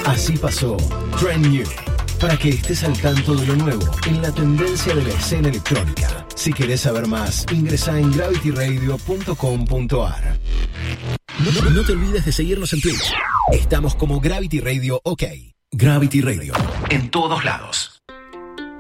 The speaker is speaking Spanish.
Así pasó Trend New, para que estés al tanto de lo nuevo en la tendencia de la escena electrónica. Si querés saber más, ingresa en gravityradio.com.ar. No te olvides de seguirnos en Twitch. Estamos como Gravity Radio OK. Gravity Radio, en todos lados.